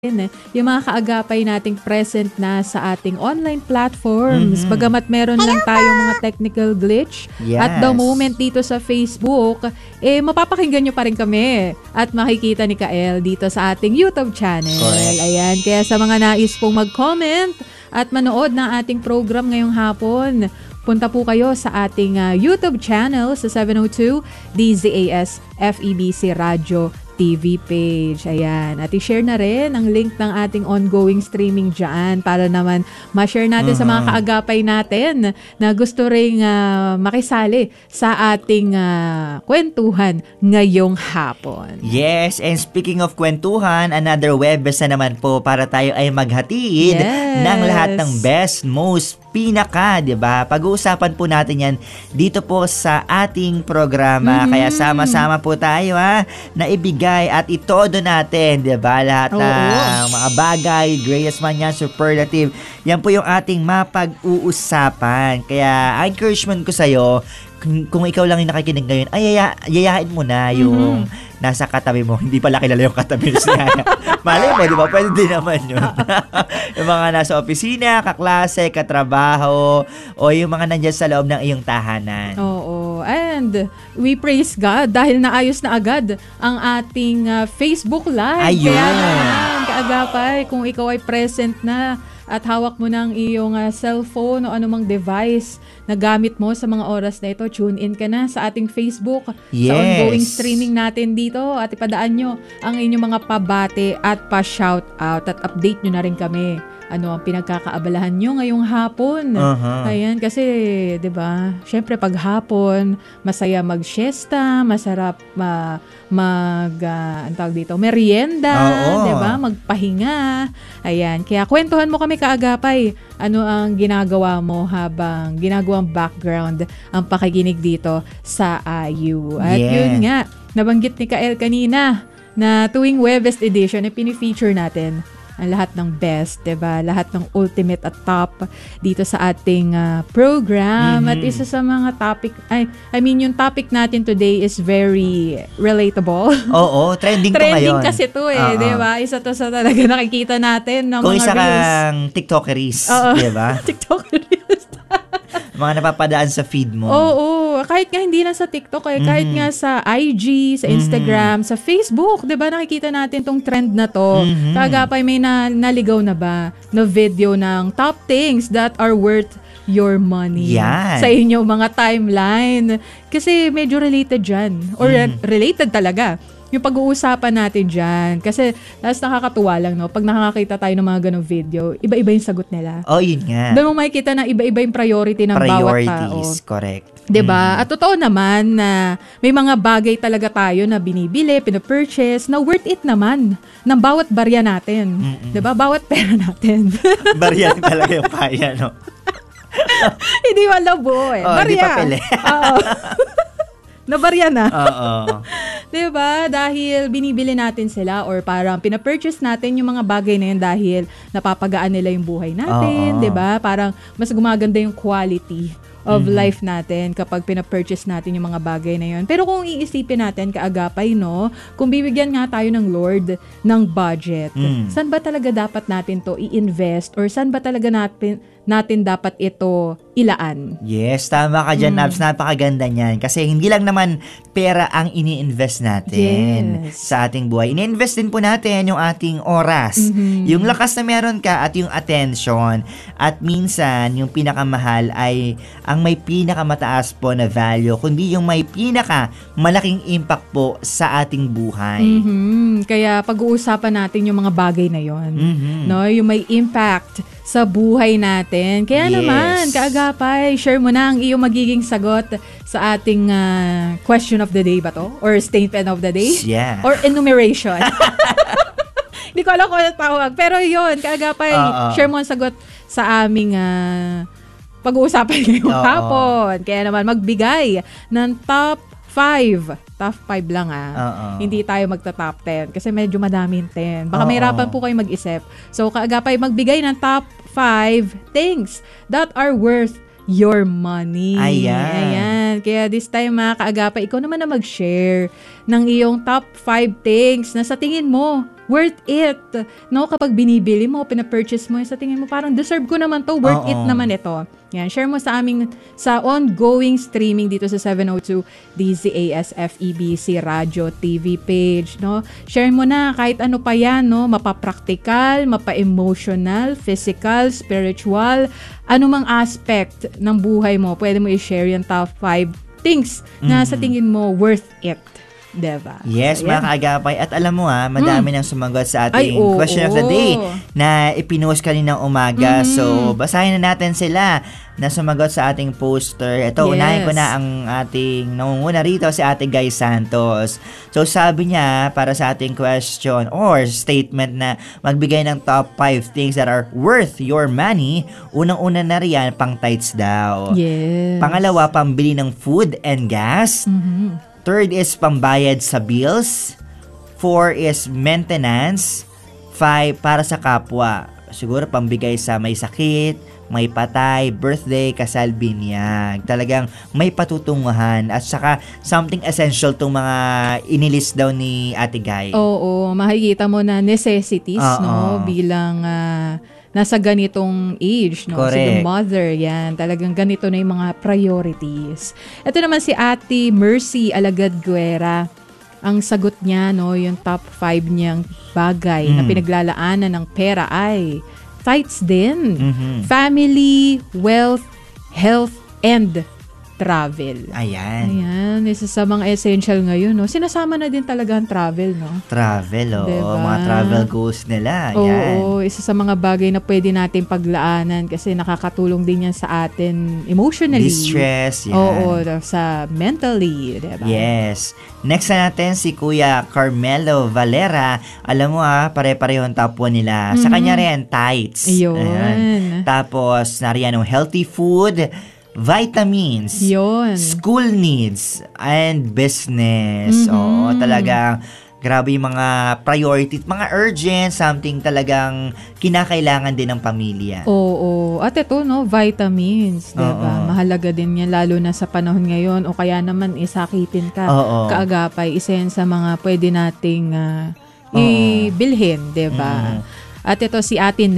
yung mga kaagapay nating present na sa ating online platforms. Bagamat meron lang tayong mga technical glitch at the moment dito sa Facebook, mapapakinggan nyo pa rin kami at makikita ni Kael dito sa ating YouTube channel. Correct. Ayan, kaya sa mga nais pong mag-comment at manood ng ating program ngayong hapon, punta po kayo sa ating YouTube channel sa 702 DZAS FEBC Radio TV page. Ayan. At i-share na rin ang link ng ating ongoing streaming dyan para naman ma-share natin sa mga kaagapay natin na gusto ring makisali sa ating kwentuhan ngayong hapon. Yes, and speaking of kwentuhan, another Webes na naman po para tayo ay maghatid ng lahat ng best, most pinaka, 'di ba? Pag-uusapan po natin 'yan dito po sa ating programa. Kaya sama-sama po tayo na ibigay at itodo natin, 'di ba? Lahat ng mga bagay, greatest man yan, superlative. Yan po yung ating mapag-uusapan. Kaya ang encouragement ko sa iyo, kung ikaw lang yung nakikinig ngayon, ay yayain mo na yung nasa katabi mo. Hindi pala kilala yung katabi niya. Malay mo, di ba? Pwede din naman yun. Yung mga nasa opisina, kaklase, katrabaho, o yung mga nandyan sa loob ng iyong tahanan. Oo. And we praise God dahil naayos na agad ang ating Facebook Live. Ayun. Kaya naman, kaagapay, kung ikaw ay present na at hawak mo ng iyong cellphone o anumang device na gamit mo sa mga oras na ito, tune in ka na sa ating Facebook, sa ongoing streaming natin dito at ipadaan nyo ang inyong mga pabate at pa-shoutout at update nyo na rin kami. Ano ang pinagkakaabalahan nyo ngayong hapon. Ayan, kasi, di ba, syempre pag hapon, masaya mag-siesta, masarap ang tawag dito, merienda, di ba, magpahinga. Ayan, kaya kwentuhan mo kami kaagapay. Ano ang ginagawa mo habang ginagawang background ang pakikinig dito sa IU. At yun nga, nabanggit ni Kael kanina na tuwing Webes edition ay pinifeature natin ang lahat ng best, diba? Lahat ng ultimate at top dito sa ating program. At isa sa mga topic, yung topic natin today is very relatable. Oo, trending to ngayon. Trending kasi to diba? Isa to sa talaga nakikita natin ng kung mga isa reels. kang TikTokeries, diba? TikTokeries. Mga napapadaan sa feed mo. Oo, kahit nga hindi lang sa TikTok, kahit nga sa IG, sa Instagram, sa Facebook, 'di ba? Nakikita natin tong trend na to. Kagapay may naligaw na ba na video ng top things that are worth your money sa inyong mga timeline. Kasi medyo related dyan. Or related talaga yung pag-uusapan natin dyan. Kasi nakakatuwa lang, no? Pag nakakita tayo ng mga ganong video, iba-iba yung sagot nila. Oh, yun nga. Doon mo makikita na iba-iba yung priority ng bawat tao. Priorities, correct. Diba? At totoo naman na may mga bagay talaga tayo na binibili, pinapurchase, na worth it naman ng bawat barya natin. Diba? Bawat pera natin. Barya talaga yung kaya, no? Hindi malabo barya. Hindi papel Oo. Nabarya na. Oo. Diba? Dahil binibili natin sila or parang pinapurchase natin yung mga bagay na yun dahil napapagaan nila yung buhay natin. Diba? Parang mas gumaganda yung quality of life natin kapag pinapurchase natin yung mga bagay na yun. Pero kung iisipin natin, kaagapay, no? Kung bibigyan nga tayo ng Lord ng budget, saan ba talaga dapat natin to i-invest or saan ba talaga natin dapat ito ilaan? Yes, tama ka dyan, Nabs. Napakaganda niyan. Kasi hindi lang naman pera ang ini-invest natin sa ating buhay. Ini-invest din po natin yung ating oras. Yung lakas na meron ka at yung attention. At minsan, yung pinakamahal ay ang may pinakamataas po na value, kundi yung may pinakamalaking impact po sa ating buhay. Kaya pag-uusapan natin yung mga bagay na yon, no? Yung may impact sa buhay natin. Kaya naman, kaagapay, share mo na ang iyong magiging sagot sa ating question of the day ba to? Or statement of the day? Yeah. Or enumeration? Hindi ko alam kung ano tawag. Pero yun, kaagapay, share mo ang sagot sa aming pag-uusapan ngayong hapon. Kaya naman, magbigay ng top 5. Top 5 lang Hindi tayo magta-top 10 kasi medyo madaming 10. Baka mahirapan po kayo mag-isip. So, kaagapay, magbigay ng top 5 things that are worth your money. Ayan. Kaya this time, kaagapay, ikaw naman na mag-share ng iyong top 5 things na sa tingin mo worth it. No, kapag binibili mo, pinapurchase mo, sa tingin mo parang deserve ko naman to, worth it naman ito. Yan, share mo sa aming sa ongoing streaming dito sa 702 DZAS FEBC Radio TV page, no? Share mo na kahit ano pa yan, no? Mapa-practical, mapa-emotional, physical, spiritual, anumang aspect ng buhay mo, pwede mo i-share yung top 5 things na sa tingin mo worth it. Diba? Yes, so, mga kaagapay. At alam mo madami nang sumagot sa ating question of the day na ipinost kaninang umaga. So, basahin na natin sila na sumagot sa ating poster. Ito, unahin ko na ang ating nangunguna rito, si Ate Guy Santos. So, sabi niya, para sa ating question or statement na magbigay ng top 5 things that are worth your money, unang-una na riyan, pang tights daw. Yes. Pangalawa, pambili ng food and gas. Third is pambayad sa bills. 4 is maintenance. 5 para sa kapwa. Siguro pambigay sa may sakit, may patay, birthday, kasal, binyag. Talagang may patutunguhan at saka something essential tong mga inilist daw ni Ate Guy. Oo, makikita mo na necessities, no, bilang nasa ganitong age, no? Correct. So, the mother, yan. Talagang ganito na yung mga priorities. Ito naman si Ate Mercy Alagad Guerra. Ang sagot niya, no, yung top 5 niyang bagay na pinaglalaanan ng pera ay tights din. Family, wealth, health, and travel. Ayan, isa sa mga essential ngayon, no? Sinasama na din talaga ang travel, no? Travel, diba? Mga travel goals nila. Ayan. Oo, isa sa mga bagay na pwede natin paglaanan kasi nakakatulong din yan sa atin emotionally. Distress, yan. Oo, sa mentally, diba? Yes. Next na natin si Kuya Carmelo Valera. Alam mo pare-pareho ang top 1 nila. Sa kanya rin, tights. Yun. Ayan. Tapos, nariyan healthy food, vitamins, school needs, and business. Oo, talagang grabe yung mga priorities, mga urgent, something talagang kinakailangan din ng pamilya. Oo. At ito, no, vitamins, diba? Mahalaga din yan, lalo na sa panahon ngayon, o kaya naman isakitin ka, kaagapay, isa yan sa mga pwede nating ibilhin, diba? At ito si Ate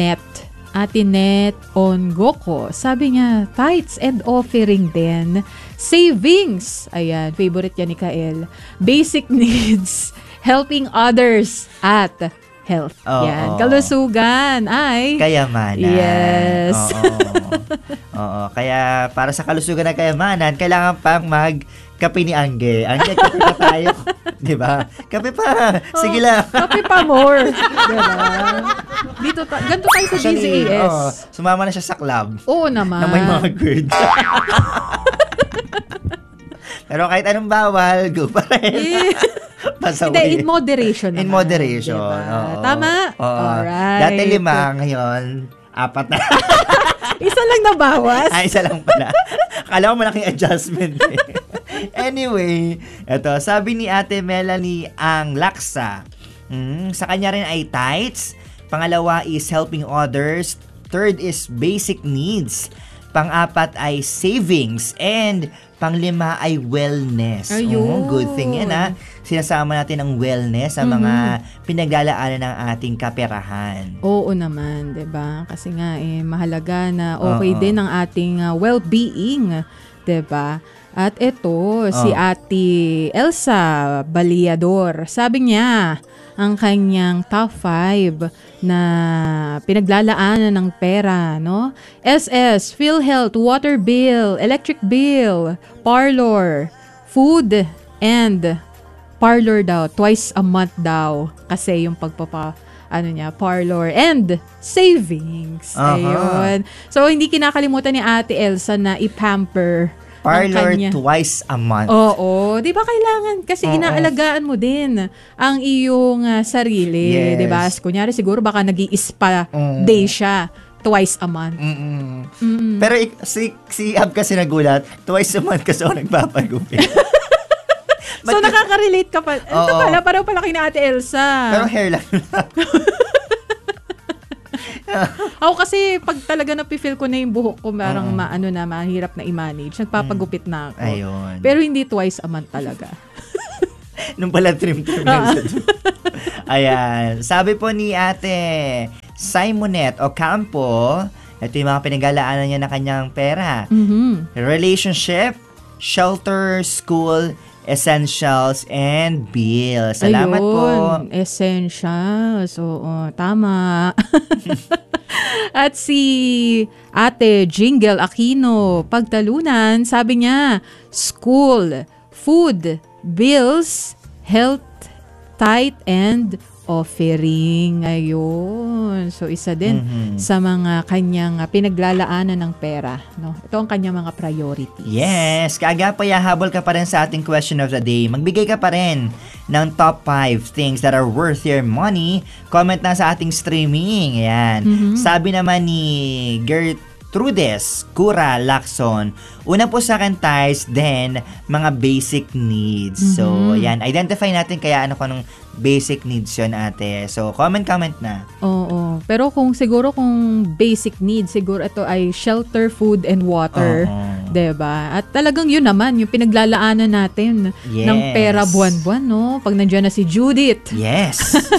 Net Ongoko. Sabi niya, tithes and offering din. Savings. Ayan, favorite yan ni Kael. Basic needs. Helping others at health. Yan. Kalusugan ay kayamanan. Yes. Oo. Kaya para sa kalusugan ng kayamanan, kailangan pang kape ni Angge. Angge, kape pa tayo. Diba? Kape pa. Sige lang. Kape pa more. Diba? Dito, ganito tayo sa DZAS. Sumama na siya sa club. Oo naman. Na may mga gird. Pero kahit anong bawal, go pa rin. Hindi, in moderation naman. In moderation. Diba? Tama? Alright. Dati 5, ngayon 4 na. Isa lang na bawas? Isa lang pala. Akala ko malaking adjustment eh. Anyway, eto, sabi ni Ate Melanie ang laksa. Sa kanya rin ay tights. Pangalawa is helping others. Third is basic needs. Pang-4 ay savings. And pang-5 ay wellness. Good thing yan Sinasama natin ang wellness sa mga pinaglalaanan ng ating kaperahan. Oo naman, 'di ba? Kasi nga mahalaga na okay din ang ating well-being, 'di ba? At ito si Ate Elsa Baliador. Sabi niya, ang kanyang top 5 na pinaglalaanan ng pera, no? SS, PhilHealth, water bill, electric bill, parlor, food, and parlor daw, twice a month daw. Kasi yung parlor and savings. Ayun. So, hindi kinakalimutan ni Ate Elsa na i-pamper parlor twice a month. Oo. Di ba kailangan? Kasi inaalagaan mo din ang iyong sarili. Yes. Di ba? Kunyari, siguro baka nag-i-spa day siya twice a month. Pero si Ab kasi nagulat, twice a month kasi ako nagpapagupit. So, nakaka-relate ka pa. Ito pala, pareho pala kay na Ate Elsa. Pero hair lang. Ako kasi, pag talaga napifeel ko na yung buhok ko, parang mahirap na i-manage. Nagpapagupit na ako. Ayun. Pero hindi twice a month talaga. Nung pala trim lang. Ayan. Sabi po ni Ate Simonette Ocampo, ito yung mga pinag-alaanan niya na kanyang pera. Relationship, shelter, school, essentials, and bills. Salamat po. Essentials. Oo, tama. At si Ate Jingle Aquino, pagtalunan, sabi niya, school, food, bills, health, tithe, and offering. Ayun. So, isa din sa mga kanyang pinaglalaanan ng pera. No? Ito ang kanyang mga priorities. Yes. Kaagapay, habol ka pa rin sa ating question of the day. Magbigay ka pa rin ng top 5 things that are worth your money. Comment na sa ating streaming. Ayan. Sabi naman ni Gertrudes Cura Lacson, una po sa akin, ties, then mga basic needs. So, yan. Identify natin kaya ano kung basic needs yun, ate. So, comment na. Oo. Pero kung basic needs, siguro ito ay shelter, food, and water. Diba? At talagang yun naman, yung pinaglalaanan natin ng pera buwan-buwan, no? Pag nandiyan na si Judith. Yes.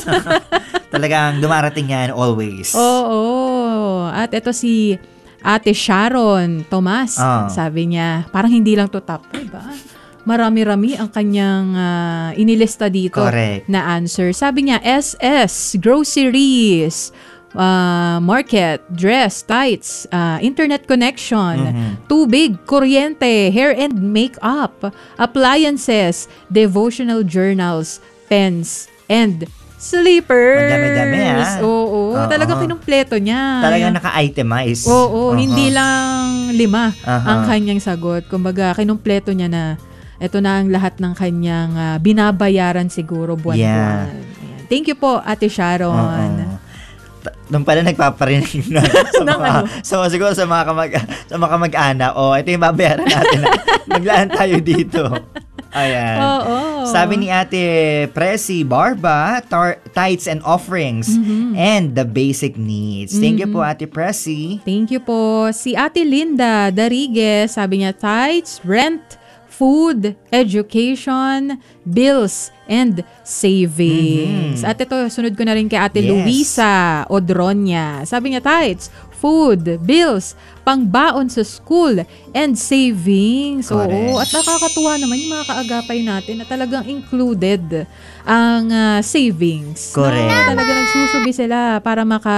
Talagang dumarating yan always. Oo. At ito si Ate Sharon Tomas. Sabi niya, parang hindi lang to top 5, ba? Marami-rami ang kanyang inilista dito. Correct. Na answer. Sabi niya, SS, groceries, market, dress, tights, internet connection, tubig, kuryente, hair and makeup, appliances, devotional journals, pens, and sleepers. Madami-dami, Oo. Talagang kinumpleto niya. Talagang naka-itemize. Oo. Hindi lang 5 ang kanyang sagot. Kumbaga, kinumpleto niya na ito na ang lahat ng kanyang binabayaran siguro buwan-buwan. Ayan. Thank you po, Ate Sharon. Doon pala nagpaparinig na siguro sa mga kamag-anak. Ito yung babayaran natin. Maglaan tayo dito. Ayan. Sabi ni Ate Presi Barba, tithes and offerings and the basic needs. Thank you po, Ate Presi. Thank you po. Si Ate Linda Darigues, sabi niya, tithes, rent, food, education, bills, and savings. At ito, sunod ko na rin kay Ate Luisa Odronia. Sabi niya, tithes, food, bills, pangbaon sa school, and savings. Oo. At nakakatuwa naman yung mga kaagapay natin na talagang included ang savings. Correct. Na talaga nagsusubi sila para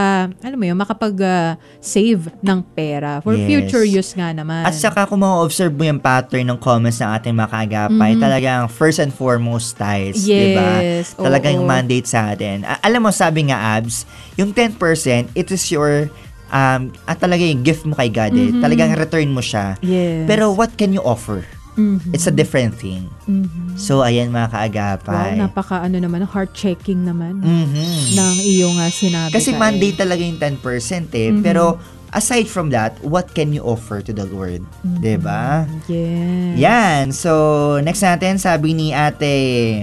makapag-save ng pera for future use nga naman. At saka kung ma-observe mo yung pattern ng comments ng ating mga kaagapay, talagang first and foremost ties. Diba? Talagang yung mandate sa atin. Alam mo, sabi nga, Abs, yung 10%, it is your at talaga yung gift mo kay God. Talagang return mo siya. Pero what can you offer? It's a different thing. So, ayan mga kaagapay. Wow, heart-checking naman ng iyong sinabi. Kasi mandate talaga yung 10% Pero aside from that, what can you offer to the Lord? Diba? Yes. Yan. So, next natin, sabi ni Ate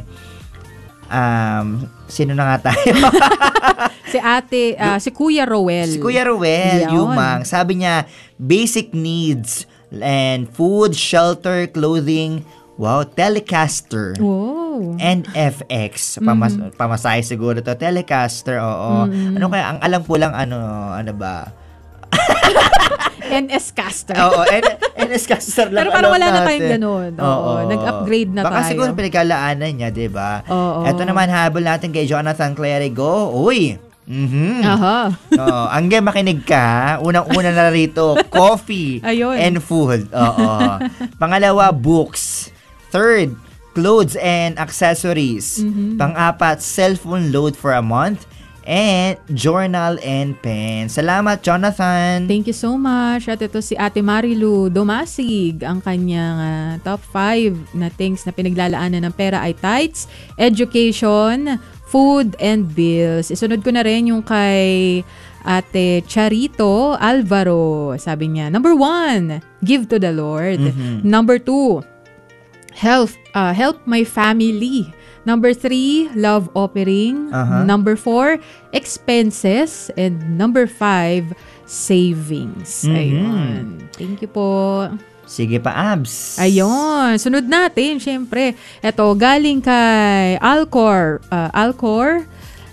sino na nga tayo? si Kuya Roel. Si Kuya Roel, Yumang. Sabi niya, basic needs and food, shelter, clothing, Telecaster. And FX. Pamasahe siguro to. Telecaster, oo. Ano kaya? Ang alam ko lang, ano ba? NS Caster. Oo, NS Caster lang. Pero parang wala na tayong ganun. Oo, nag-upgrade na Baka tayo. siguro pinagkalaanan niya, diba? Oo. Ito naman, habol natin kay Jonathan Clerigo. Uy! Angge, makinig ka. Unang-una na rito, coffee and food. Pangalawa, books. Third, clothes and accessories. Pang-apat, cellphone load for a month. And journal and pen. Salamat, Jonathan. Thank you so much. At ito si Ate Marilu Domasig. Ang kanyang top 5 na things na pinaglalaanan ng pera ay tithes, education, food, and bills. Isunod ko na rin yung kay Ate Charito Alvaro. Sabi niya, number 1, give to the Lord. Number 2, help my family. Number 3, love offering. Number 4, expenses. And number 5, savings. Ayun. Thank you po. Sige pa, Abs. Ayun. Sunod natin, syempre. Ito, galing kay Alcor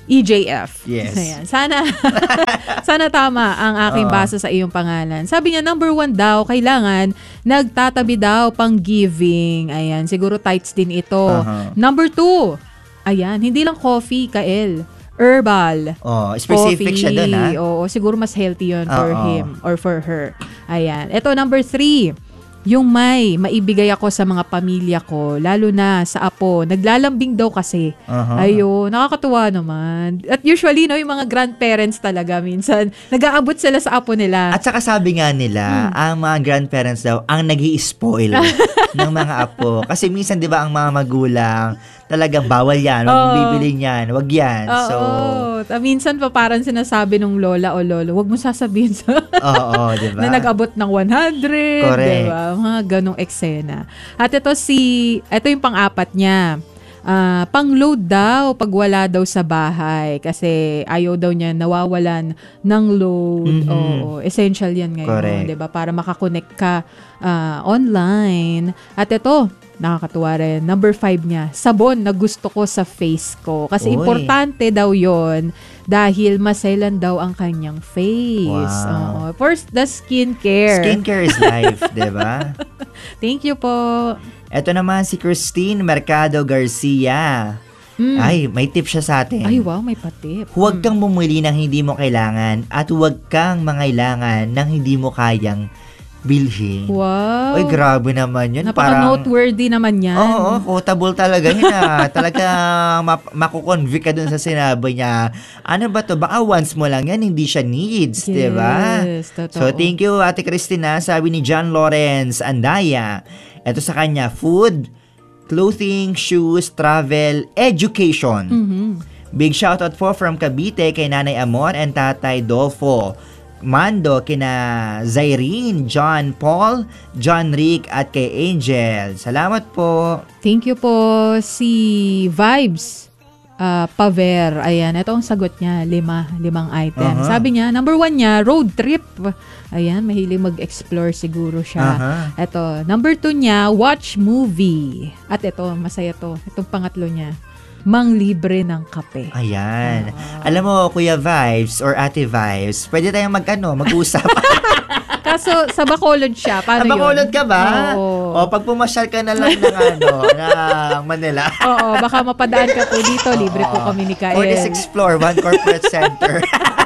EJF. Yes. Ayan. Sana tama ang aking basa sa iyong pangalan. Sabi niya, number 1 daw, kailangan nagtatabi daw pang giving. Ayan, siguro tights din ito. Number 2, ayan, hindi lang coffee, Kael. Herbal. Specific siya doon, ha? Oo, siguro mas healthy yun for him or for her. Ayan. Ito, number 3. Yung maibigay ako sa mga pamilya ko, lalo na sa apo. Naglalambing daw kasi. Ayun, nakakatuwa naman. At usually, no, yung mga grandparents talaga, minsan, nag-aabot sila sa apo nila. At saka sabi nga nila, ang mga grandparents daw, ang nag-i-spoil ng mga apo. Kasi minsan, di ba, ang mga magulang, talagang bawal yan, huwag mong bibilin yan, huwag yan. Minsan pa parang sinasabi nung lola o lolo, huwag mo sasabihin sa diba? na nag-abot ng 100. Correct. Diba? Mga ganong eksena. At ito yung pang-apat niya. Pang-load daw pag wala daw sa bahay kasi ayaw daw niya nawawalan ng load. Essential yan ngayon, 'di ba? Para makakonect ka online. At ito, nakakatuwa rin. Number 5 niya, sabon na gusto ko sa face ko. Kasi importante daw yon dahil maselan daw ang kanyang face. Wow. First, the skincare. Skincare is life, diba? Thank you po. Ito naman si Christine Mercado Garcia. Ay, may tip siya sa atin. Ay, wow, may patip. Huwag kang bumili ng hindi mo kailangan at huwag kang mangailangan ng hindi mo kayang bilhin. Wow. Ay, grabe naman yun. Napaka-noteworthy naman yan. Oo, quotable talaga yun. Talaga makukonvict ka dun sa sinabi niya. Ano ba to? Baka once mo lang yan, hindi siya needs, yes, diba? Totoo. So, thank you, Ate Christina. Sabi ni John Lawrence Andaya. Ito sa kanya, food, clothing, shoes, travel, education. Big shoutout po from Cavite kay Nanay Amor and Tatay Dolfo. Mando kina Zairine, John Paul, John Rick at kay Angel. Salamat po. Thank you po. Si Vibes Paver. Ayan, ito ang sagot niya. 5 item. Sabi niya, number 1 niya, road trip. Ayan, mahilig mag-explore siguro siya. Ito, number 2 niya, watch movie. At ito, masaya to. Itong pangatlo niya, manglibre ng kape. Ayan. Alam mo, Kuya Vibes or Ate Vibes, pwede tayong mag-usap. Kaso, sa Bacolod siya. Paano yun? Bacolod ka ba? Oo. O, pag pumasyal ka na lang ng Manila. Oo, baka mapadaan ka po dito. Libre po kami ni Kael. 46th floor, One Corporate Center.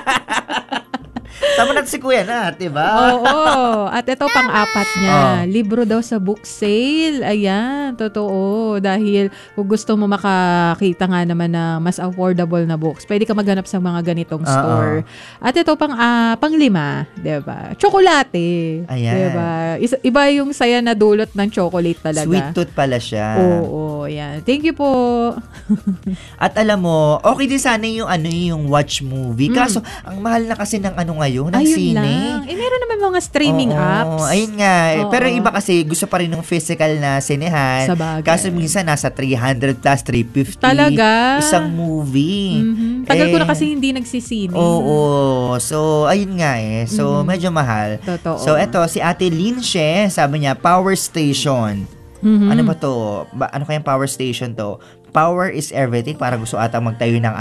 Tama natin si Kuya na, diba? Oo. At ito pang-apat niya. Libro daw sa book sale. Ayan, totoo. Dahil kung gusto mo makakita nga naman na mas affordable na books, pwede ka maghanap sa mga ganitong store. At ito pang-lima, diba? Tsokolate. Ayan. Diba? Iba yung saya na dulot ng chocolate talaga. Sweet tooth pala siya. Oo, yan. Thank you po. At alam mo, okay din sana yung watch movie. Kaso, ang mahal na kasi ng ngayon, ng ayun sine. Lang. Meron naman mga streaming apps. Ayun nga. Pero iba kasi, gusto pa rin ng physical na sinehan. Sabagay. Kaso minsan, nasa 300 plus, 350. Talaga? Isang movie. Tagal ko na kasi hindi nagsisine. Oo. So, ayun nga So, medyo mahal. Totoo. So, eto, si Ate Linche, sabi niya, power station. Ano ba to? Ano kayang power station to? Power is everything. Para gusto ata magtayo ng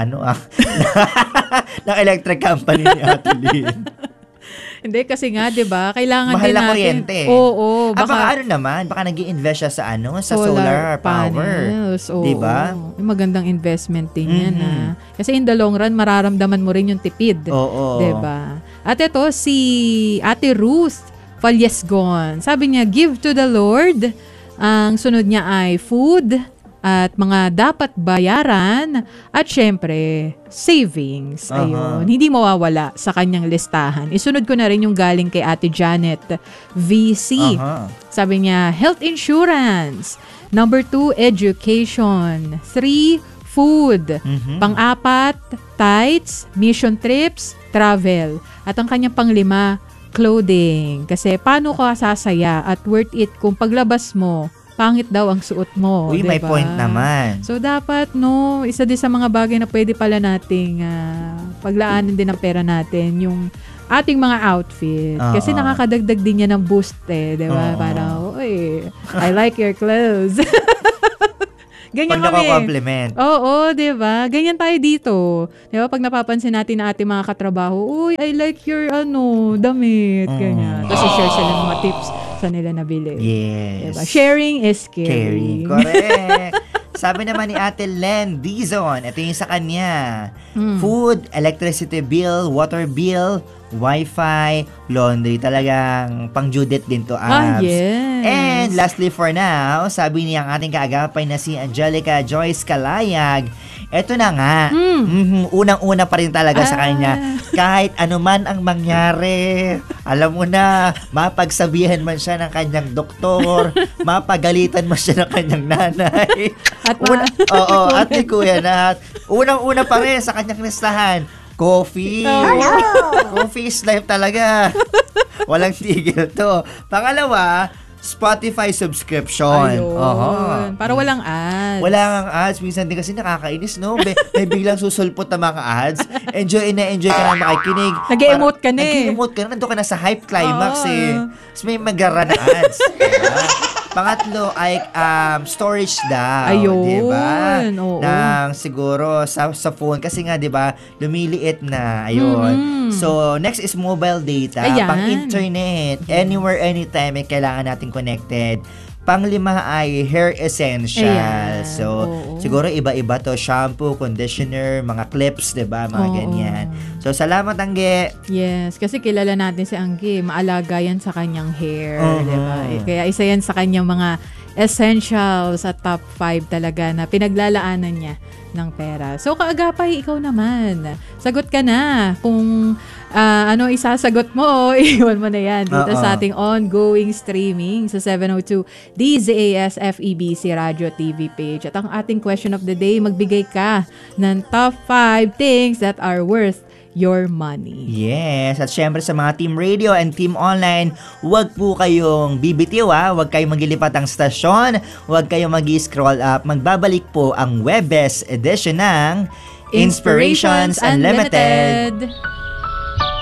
ng electric company ni Ate Lynn. Hindi, kasi nga, di ba? Kailangan mahal din natin. Mahal na kuryente. Oo. Baka naman, baka nag-i-invest siya sa sa solar power. Panels. Oo. Di ba? Magandang investment din yan. Kasi in the long run, mararamdaman mo rin yung tipid. Oo. Di ba? At ito, si Ate Ruth Falyesgon. Sabi niya, give to the Lord. Ang sunod niya ay food at mga dapat bayaran at syempre savings. Ayun, hindi mawawala sa kanyang listahan. Isunod ko na rin yung galing kay Ate Janet VC. Sabi niya, health insurance. Number 2, education. 3, food. Pang-4, tights, mission trips, travel. At ang kanyang pang-5, clothing. Kasi paano ka sasaya at worth it kung paglabas mo, pangit daw ang suot mo. Uy, diba? May point naman. So, dapat, isa din sa mga bagay na pwede pala nating paglaanan din ng pera natin, yung ating mga outfit. Kasi nakakadagdag din yan ng boost diba? Parang, I like your clothes. Ganyan pag kami. nako-compliment. Oo, di ba? Ganyan tayo dito. Di ba? Pag napapansin natin na ating mga katrabaho, uy, I like your damit. Ganyan. Tapos i-share sila ng mga tips sa nila nabili. Yes. Diba? Sharing is caring. Correct. Sabi naman ni Ate Len Dizon, ito yung sa kanya. Food, electricity bill, water bill, Wi-Fi, laundry. Talagang pang Judith din to, abs. Yes. And lastly for now, sabi niya ang ating kaagapay na si Angelica Joyce Kalayag, eto na nga, unang-una pa rin talaga sa kanya. Kahit anuman ang mangyari, alam mo na, mapagsabihan man siya ng kanyang doktor, mapagalitan man siya ng kanyang nanay. At at ni Kuya Nat. Unang-una pa rin sa kanyang listahan, coffee. Coffee is life talaga. Walang tigil to. Pangalawa, Spotify subscription. Ayun. Para walang ads. Walang ads. Minsan din kasi nakakainis, no? May biglang susulpot na mga ads. Enjoy ka na makikinig. Nag-emote ka na eh. Nag-emote ka na. Nandun ka na sa hype climax eh. Tapos may magara na ads. Pangatlo ay storage daw. Ayun. Diba? Oo. Nang siguro sa phone. Kasi nga, diba, lumiliit na. Ayun. So, next is mobile data. Ayan. Pang-internet. Anywhere, anytime, may kailangan natin connected. Panglima ay hair essentials. Ayan. So, Oo. siguro iba-iba to. Shampoo, conditioner, mga clips, diba? Mga ganyan. So, salamat, Angge. Yes, kasi kilala natin si Angge. Maalaga yan sa kanyang hair. Diba? Kaya isa yan sa kanyang mga essentials at top 5 talaga na pinaglalaanan niya ng pera. So, kaagapay, ikaw naman. Sagot ka na. Kung ano isasagot mo, iwan mo na yan dito sa ating ongoing streaming sa 702 DZAS FEBC Radio TV page. At ang ating question of the day, magbigay ka ng top 5 things that are worth your money. Yes, at syempre sa mga Team Radio and Team Online, huwag po kayong bibitiw huwag kayong maglilipat ang stasyon, huwag kayong mag-scroll up, magbabalik po ang Webes edition ng Inspirations Unlimited.